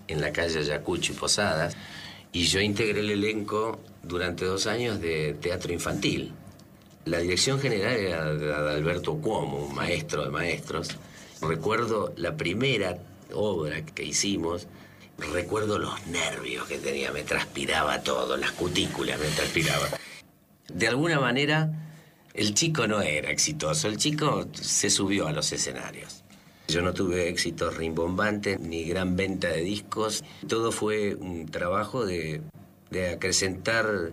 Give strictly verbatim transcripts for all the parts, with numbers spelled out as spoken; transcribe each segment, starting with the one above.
en la calle Ayacucho y Posadas, y yo integré el elenco durante dos años de teatro infantil. La dirección general era de Alberto Cuomo, un maestro de maestros. Recuerdo la primera obra que hicimos, recuerdo los nervios que tenía, me transpiraba todo, las cutículas me transpiraban. De alguna manera, el chico no era exitoso, el chico se subió a los escenarios. Yo no tuve éxitos rimbombantes ni gran venta de discos. Todo fue un trabajo de, de acrecentar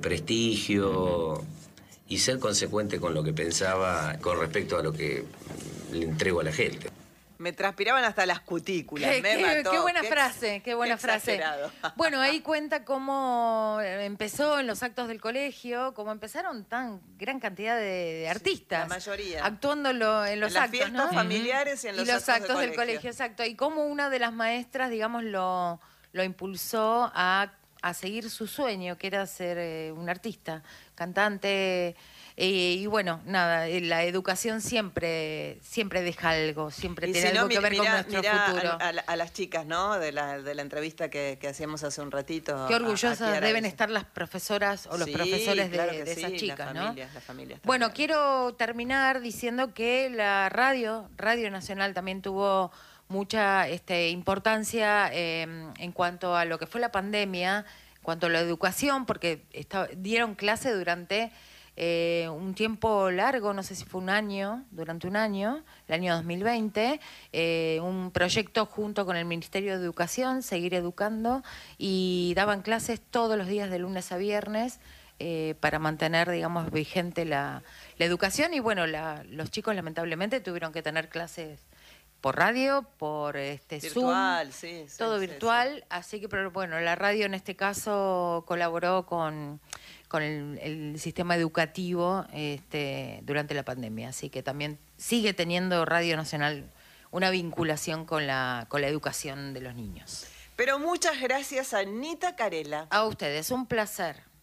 prestigio y ser consecuente con lo que pensaba con respecto a lo que le entrego a la gente. Me transpiraban hasta las cutículas, Qué, me qué, mató. qué buena Qué frase, qué buena qué frase. exagerado. Bueno, ahí cuenta cómo empezó en los actos del colegio, cómo empezaron tan gran cantidad de, de artistas. La mayoría. Actuando en, lo, en los en las actos, fiestas ¿no? familiares y en los, y los actos, actos del, del colegio. colegio, exacto. Y cómo una de las maestras, digamos, lo, lo impulsó a, a seguir su sueño, que era ser eh, un artista, cantante. Eh, y bueno, nada, la educación siempre siempre deja algo, siempre y tiene si no, algo que ver mirá, con nuestro mirá futuro. A, a, a las chicas, ¿no? De la, de la entrevista que, que hacíamos hace un ratito. Qué orgullosas a, a deben estar las profesoras o los sí, profesores de, claro que de esas sí, chicas, las ¿no? familias, las familias Bueno, también. quiero terminar diciendo que la radio, Radio Nacional, también tuvo mucha este, importancia eh, en cuanto a lo que fue la pandemia, en cuanto a la educación, porque está, dieron clase durante eh, un tiempo largo, no sé si fue un año, durante un año, el año dos mil veinte, eh, un proyecto junto con el Ministerio de Educación, Seguir Educando, y daban clases todos los días de lunes a viernes eh, para mantener, digamos, vigente la, la educación. Y bueno, la, los chicos lamentablemente tuvieron que tener clases por radio, por este virtual, Zoom, sí, sí, todo sí, virtual, sí. así que, pero bueno, la radio en este caso colaboró con, con el, el sistema educativo este, durante la pandemia, así que también sigue teniendo Radio Nacional una vinculación con la, con la educación de los niños. Pero muchas gracias, Anita Carela. A ustedes, un placer.